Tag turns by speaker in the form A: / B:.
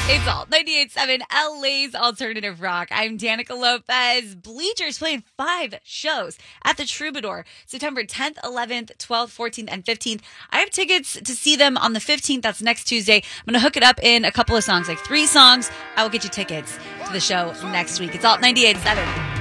A: It's all 98.7 LA's Alternative Rock. I'm Danica Lopez. Bleachers playing 5 shows at the Troubadour, September 10th, 11th, 12th, 14th, and 15th. I have tickets to see them on the 15th. That's next Tuesday. I'm going to hook it up in a couple of songs, like 3 songs. I will get you tickets to the show next week. It's all 98.7